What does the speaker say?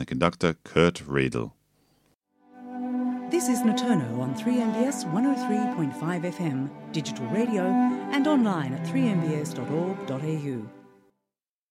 the conductor Kurt Riedel. This is Notono on 3MBS 103.5 FM, digital radio and online at 3mbs.org.au.